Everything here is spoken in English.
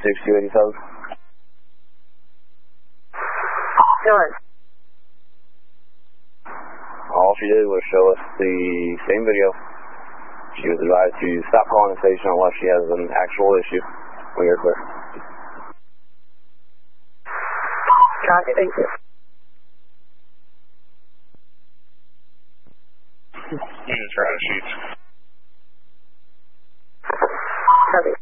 6287. Sure. All she did was show us the same video. She was advised to stop calling the station unless she has an actual issue. We are clear. Copy, thank you. Units are out of sheets. Copy.